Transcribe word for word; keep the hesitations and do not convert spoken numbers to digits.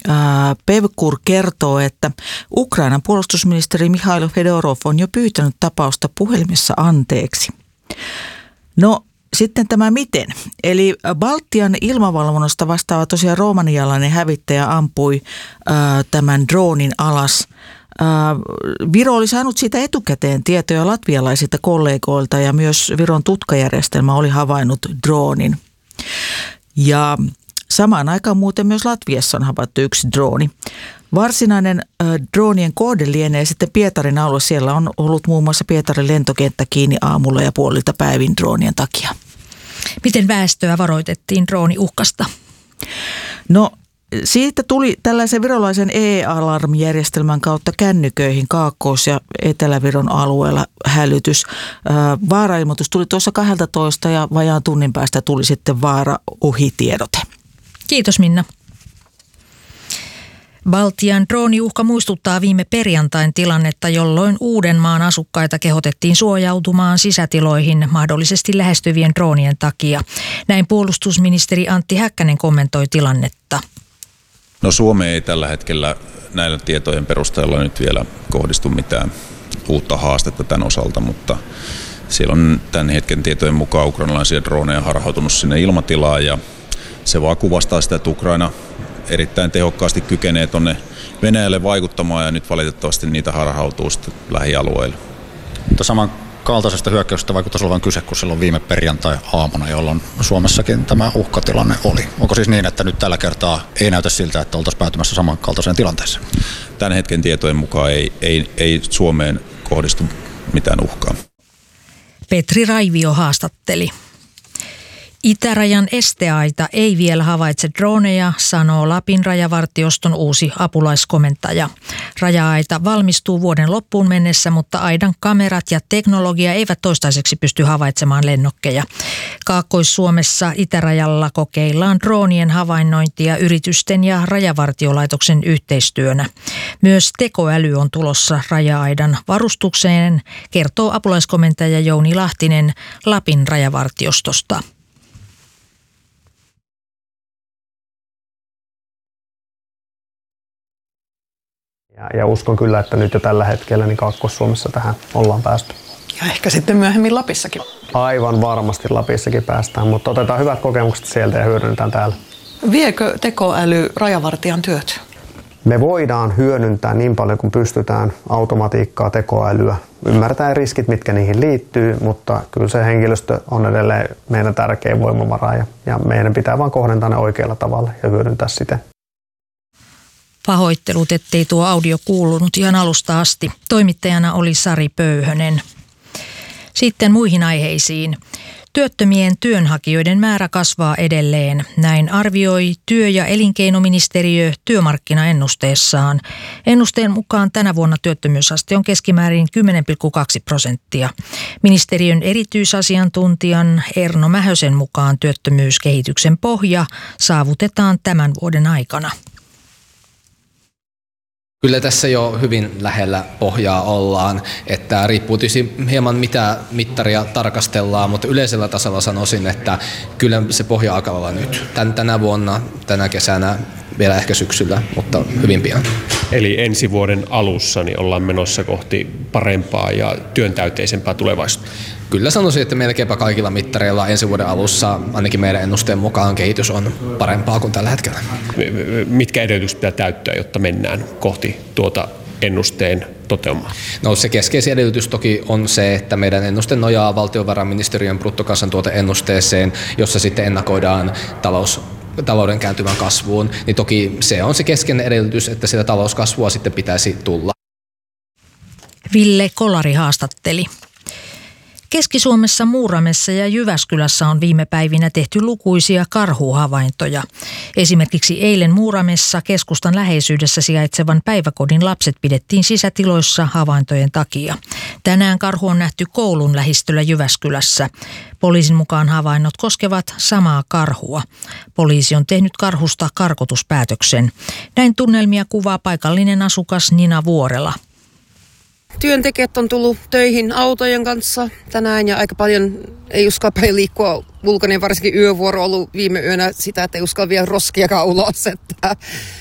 Pevkur kertoo, että Ukrainan puolustusministeri Mikhailo Fedorov on jo pyytänyt tapausta puhelimessa anteeksi. No sitten tämä miten. Eli Baltian ilmavalvonnasta vastaava tosiaan romanialainen hävittäjä ampui ää, tämän droonin alas. Ää, Viro oli saanut siitä etukäteen tietoja latvialaisilta kollegoilta ja myös Viron tutkajärjestelmä oli havainnut droonin. Ja samaan aikaan muuten myös Latviassa on havaittu yksi drooni. Varsinainen äh, droonien kohde lienee sitten Pietarin alue. Siellä on ollut muun muassa Pietarin lentokenttä kiinni aamulla ja puolilta päivin droonien takia. Miten väestöä varoitettiin drooniuhkasta? No siitä tuli tällaisen virolaisen e-alarmijärjestelmän kautta kännyköihin Kaakkois- ja Etelä-Viron alueella hälytys. Äh, vaarailmoitus tuli tuossa kaksitoista ja vajaan tunnin päästä tuli sitten vaara-ohitiedote. Kiitos Minna. Baltian drooniuhka muistuttaa viime perjantain tilannetta, jolloin Uudenmaan asukkaita kehotettiin suojautumaan sisätiloihin mahdollisesti lähestyvien droonien takia. Näin puolustusministeri Antti Häkkänen kommentoi tilannetta. No Suomeen ei tällä hetkellä näillä tietojen perusteella nyt vielä kohdistu mitään uutta haastetta tämän osalta, mutta siellä on tämän hetken tietojen mukaan ukrainalaisia droneja harhautunut sinne ilmatilaan ja se vaan kuvastaa sitä, että Ukraina erittäin tehokkaasti kykenee tuonne Venäjälle vaikuttamaan ja nyt valitettavasti niitä harhautuu sitten lähialueille. Mutta samankaltaisesta hyökkäyksestä vaikuttaisi olevan kyse kuin silloin viime perjantai-aamuna, jolloin Suomessakin tämä uhkatilanne oli. Onko siis niin, että nyt tällä kertaa ei näytä siltä, että oltaisiin päätymässä samankaltaiseen tilanteeseen? Tämän hetken tietojen mukaan ei, ei, ei Suomeen kohdistu mitään uhkaa. Petri Raivio haastatteli. Itärajan esteaita ei vielä havaitse droneja, sanoo Lapin rajavartioston uusi apulaiskomentaja. Raja-aita valmistuu vuoden loppuun mennessä, mutta aidan kamerat ja teknologia eivät toistaiseksi pysty havaitsemaan lennokkeja. Kaakkois-Suomessa itärajalla kokeillaan droonien havainnointia yritysten ja rajavartiolaitoksen yhteistyönä. Myös tekoäly on tulossa raja-aidan varustukseen, kertoo apulaiskomentaja Jouni Lahtinen Lapin rajavartiostosta. Ja, ja uskon kyllä, että nyt jo tällä hetkellä niin Kaakkois-Suomessa tähän ollaan päästy. Ja ehkä sitten myöhemmin Lapissakin. Aivan varmasti Lapissakin päästään, mutta otetaan hyvät kokemukset sieltä ja hyödynnetään täällä. Viekö tekoäly rajavartijan työt? Me voidaan hyödyntää niin paljon kuin pystytään automatiikkaa, tekoälyä. Ymmärtää riskit, mitkä niihin liittyy, mutta kyllä se henkilöstö on edelleen meidän tärkein voimavara ja, ja meidän pitää vaan kohdentaa ne oikealla tavalla ja hyödyntää sitä. Pahoittelut, ettei tuo audio kuulunut ihan alusta asti. Toimittajana oli Sari Pöyhönen. Sitten muihin aiheisiin. Työttömien työnhakijoiden määrä kasvaa edelleen. Näin arvioi työ- ja elinkeinoministeriö työmarkkinaennusteessaan. Ennusteen mukaan tänä vuonna työttömyysaste on keskimäärin kymmenen pilkku kaksi prosenttia. Ministeriön erityisasiantuntijan Erno Mähösen mukaan työttömyyskehityksen pohja saavutetaan tämän vuoden aikana. Kyllä tässä jo hyvin lähellä pohjaa ollaan, että riippuu tietysti hieman mitä mittaria tarkastellaan, mutta yleisellä tasolla sanoisin, että kyllä se pohja alkaa olla nyt. Tän, tänä vuonna, tänä kesänä, vielä ehkä syksyllä, mutta hyvin pian. Eli ensi vuoden alussa niin ollaan menossa kohti parempaa ja työntäyteisempää tulevaisuutta. Kyllä sanoisin, että melkeinpä kaikilla mittareilla ensi vuoden alussa, ainakin meidän ennusteen mukaan, kehitys on parempaa kuin tällä hetkellä. Mitkä edellytykset pitää täyttää, jotta mennään kohti tuota ennusteen toteumaa? No se keskeisin edellytys toki on se, että meidän ennuste nojaa valtiovarainministeriön bruttokansantuoteennusteeseen, jossa sitten ennakoidaan talous talouden kääntyvän kasvuun, niin toki se on se keskeinen edellytys, että sitä talouskasvua sitten pitäisi tulla. Ville Kolari haastatteli. Keski-Suomessa, Muuramessa ja Jyväskylässä on viime päivinä tehty lukuisia karhuhavaintoja. Esimerkiksi eilen Muuramessa keskustan läheisyydessä sijaitsevan päiväkodin lapset pidettiin sisätiloissa havaintojen takia. Tänään karhu on nähty koulun lähistöllä Jyväskylässä. Poliisin mukaan havainnot koskevat samaa karhua. Poliisi on tehnyt karhusta karkotuspäätöksen. Näin tunnelmia kuvaa paikallinen asukas Nina Vuorela. Työntekijät on tullut töihin autojen kanssa tänään ja aika paljon ei uskalla paljon liikkua ulkona, varsinkin yövuoro on ollut viime yönä sitä, että ei uskalla vielä roskiakaan ulos. Että